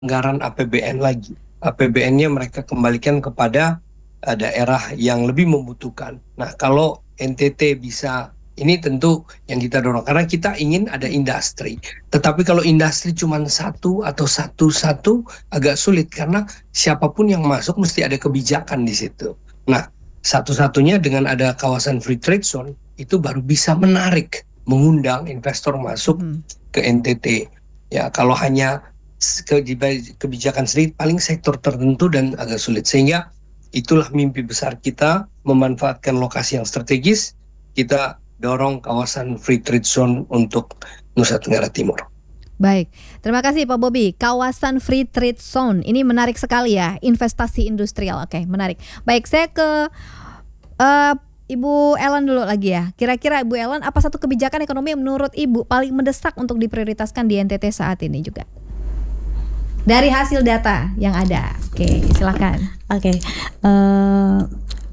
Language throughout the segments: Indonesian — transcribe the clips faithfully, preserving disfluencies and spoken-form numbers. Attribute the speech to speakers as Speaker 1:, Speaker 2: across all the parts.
Speaker 1: anggaran A P B N lagi. A P B N-nya mereka kembalikan kepada uh, daerah yang lebih membutuhkan. Nah, kalau N T T bisa, ini tentu yang kita dorong karena kita ingin ada industri. Tetapi kalau industri cuma satu atau satu-satu agak sulit karena siapapun yang masuk mesti ada kebijakan di situ. Nah, satu-satunya dengan ada kawasan free trade zone itu baru bisa menarik, mengundang investor masuk hmm. ke N T T. Ya, kalau hanya ke, kebijakan sedikit paling sektor tertentu dan agak sulit. Sehingga itulah mimpi besar kita, memanfaatkan lokasi yang strategis. Kita dorong kawasan free trade zone untuk Nusa Tenggara Timur.
Speaker 2: Baik, terima kasih Pak Bobi. Kawasan free trade zone ini menarik sekali ya, investasi industrial. Oke, menarik. Baik, saya ke uh, Ibu Ellen dulu lagi ya. Kira-kira Ibu Ellen, apa satu kebijakan ekonomi yang menurut Ibu paling mendesak untuk diprioritaskan di N T T saat ini juga? Dari hasil data yang ada. Oke, silakan.
Speaker 3: Oke. Uh...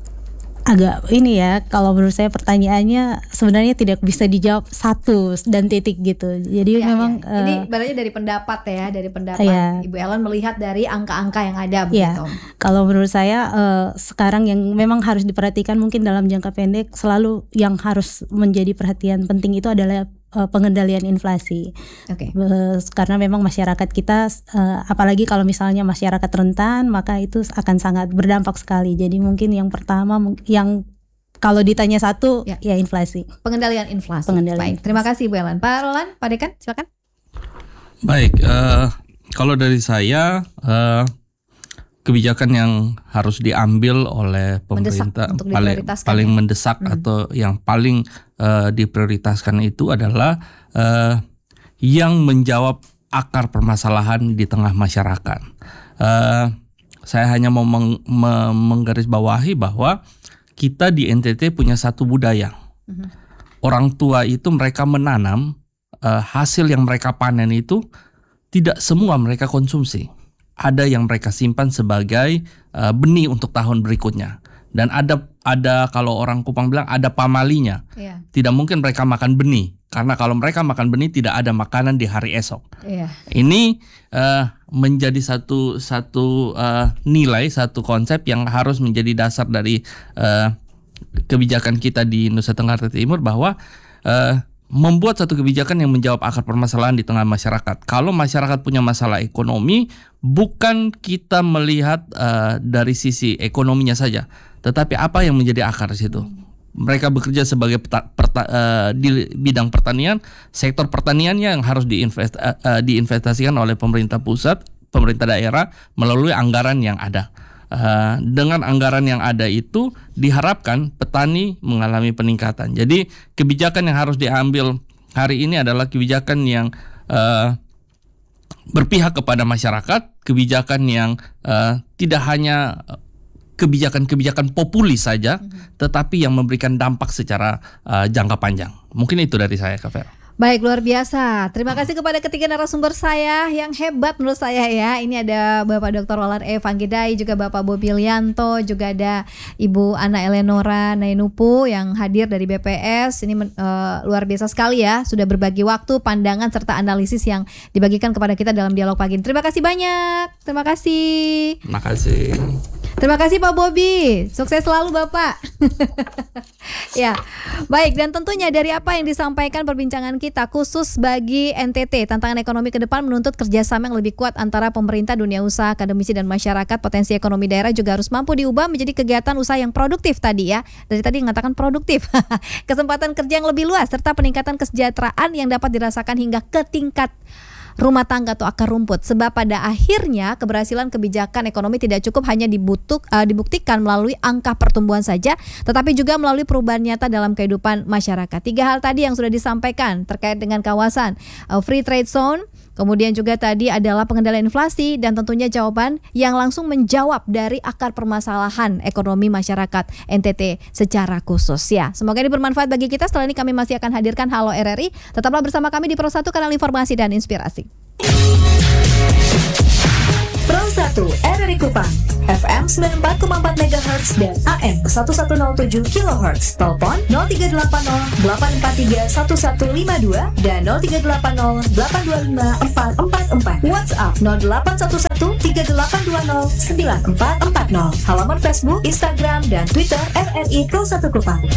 Speaker 3: Agak ini ya, kalau menurut saya pertanyaannya sebenarnya tidak bisa dijawab satu dan titik gitu. Jadi ya, memang
Speaker 2: ya. Ini uh, berarti dari pendapat ya, dari pendapat ya. Ibu Ellen melihat dari angka-angka yang ada
Speaker 3: ya.
Speaker 2: begitu.
Speaker 3: Kalau menurut saya uh, sekarang yang memang harus diperhatikan mungkin dalam jangka pendek selalu yang harus menjadi perhatian penting itu adalah uh, pengendalian inflasi. Oke. Okay. Uh, karena memang masyarakat kita uh, apalagi kalau misalnya masyarakat rentan maka itu akan sangat berdampak sekali. Jadi mungkin yang pertama yang kalau ditanya satu ya, ya inflasi.
Speaker 2: Pengendalian inflasi.
Speaker 3: Pengendalian.
Speaker 2: Baik, terima kasih Bu Ellen. Pak Roland, Pak Dekan, silakan.
Speaker 4: Baik, uh, kalau dari saya uh, kebijakan yang harus diambil oleh pemerintah paling paling ya? mendesak hmm. atau yang paling uh, diprioritaskan itu adalah uh, yang menjawab akar permasalahan di tengah masyarakat. Uh, saya hanya mau meng, me, menggarisbawahi bahwa kita di N T T punya satu budaya. Uh-huh. Orang tua itu mereka menanam uh, hasil yang mereka panen itu tidak semua mereka konsumsi. Ada yang mereka simpan sebagai uh, benih untuk tahun berikutnya. Dan ada ada kalau orang Kupang bilang ada pamalinya. Yeah. Tidak mungkin mereka makan benih karena kalau mereka makan benih tidak ada makanan di hari esok. Yeah. Ini uh, menjadi satu satu uh, nilai, satu konsep yang harus menjadi dasar dari uh, kebijakan kita di Nusa Tenggara Timur bahwa uh, membuat satu kebijakan yang menjawab akar permasalahan di tengah masyarakat. Kalau masyarakat punya masalah ekonomi, bukan kita melihat uh, dari sisi ekonominya saja, tetapi apa yang menjadi akar di situ. Mereka bekerja sebagai peta, perta, uh, di bidang pertanian, sektor pertaniannya yang harus diinvest, uh, uh, diinvestasikan oleh pemerintah pusat, pemerintah daerah melalui anggaran yang ada. Uh, dengan anggaran yang ada itu diharapkan petani mengalami peningkatan. Jadi kebijakan yang harus diambil hari ini adalah kebijakan yang uh, berpihak kepada masyarakat, kebijakan yang uh, tidak hanya kebijakan-kebijakan populis saja, mm-hmm. tetapi yang memberikan dampak secara uh, jangka panjang. Mungkin itu dari saya, Kak Vera.
Speaker 2: Baik, luar biasa. Terima kasih kepada ketiga narasumber saya yang hebat menurut saya ya. Ini ada Bapak Doktor Roland E. Vanggedai, juga Bapak Bobi Lianto, juga ada Ibu Ana Eleonora Nainupu yang hadir dari B P S. Ini uh, luar biasa sekali ya, sudah berbagi waktu, pandangan serta analisis yang dibagikan kepada kita dalam dialog pagi ini. Terima kasih banyak. Terima kasih.
Speaker 4: Terima kasih.
Speaker 2: Terima kasih Pak Bobi. Sukses selalu Bapak. Ya, baik, dan tentunya dari apa yang disampaikan perbincangan kita khusus bagi N T T, tantangan ekonomi ke depan menuntut kerjasama yang lebih kuat antara pemerintah, dunia usaha, akademisi dan masyarakat. Potensi ekonomi daerah juga harus mampu diubah menjadi kegiatan usaha yang produktif tadi ya. Dari tadi mengatakan produktif. Kesempatan kerja yang lebih luas serta peningkatan kesejahteraan yang dapat dirasakan hingga ke tingkat rumah tangga atau akar rumput. Sebab pada akhirnya keberhasilan kebijakan ekonomi tidak cukup hanya dibutuh, uh, dibuktikan melalui angka pertumbuhan saja, tetapi juga melalui perubahan nyata dalam kehidupan masyarakat. Tiga hal tadi yang sudah disampaikan terkait dengan kawasan uh, free trade zone, kemudian juga tadi adalah pengendalian inflasi, dan tentunya jawaban yang langsung menjawab dari akar permasalahan ekonomi masyarakat N T T secara khusus ya. Semoga ini bermanfaat bagi kita. Setelah ini kami masih akan hadirkan Halo R R I. Tetaplah bersama kami di Pro satu, kanal informasi dan inspirasi.
Speaker 5: Pro satu R R I Kupang F M sembilan puluh empat koma empat megahertz dan A M seribu seratus tujuh kilohertz. Telepon nol tiga delapan nol delapan empat tiga satu satu lima dua dan nol tiga delapan nol delapan dua lima empat empat empat. WhatsApp nol delapan satu satu tiga delapan dua nol sembilan empat empat nol. Halaman Facebook, Instagram, dan Twitter R R I Pro satu Kupang.